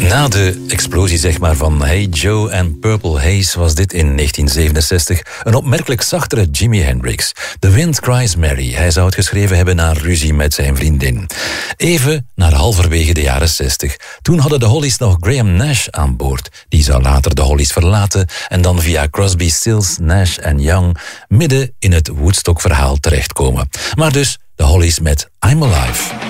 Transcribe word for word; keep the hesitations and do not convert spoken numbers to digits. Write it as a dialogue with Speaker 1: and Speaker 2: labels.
Speaker 1: Na de explosie zeg maar, van Hey Joe en Purple Haze was dit in negentien zevenenzestig een opmerkelijk zachtere Jimi Hendrix. The Wind Cries Mary. Hij zou het geschreven hebben na ruzie met zijn vriendin. Even naar halverwege de jaren zestig. Toen hadden de Hollies nog Graham Nash aan boord. Die zou later de Hollies verlaten en dan via Crosby, Stills, Nash en Young midden in het Woodstock-verhaal terechtkomen. Maar dus de Hollies met I'm Alive.